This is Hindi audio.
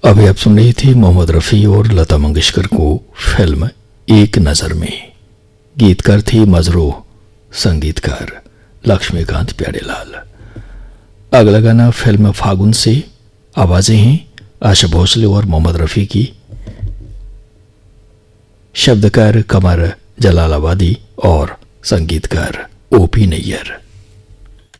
अभी आप सुन रही थी मोहम्मद रफ़ी और लता मंगेशकर को फिल्म एक नज़र में। गीतकार थी मजरू, संगीतकार लक्ष्मीकांत प्यारेलाल। अगला गाना फिल्म फागुन से। आवाजें हैं आशा भोसले और मोहम्मद रफ़ी की, शब्दकार कमर जलालाबादी और संगीतकार ओपी नैयर।